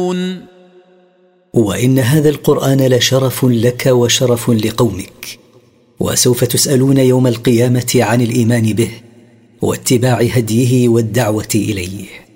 وإن هذا القرآن لشرف لك وشرف لقومك، وسوف تسألون يوم القيامة عن الإيمان به واتباع هديه والدعوة إليه.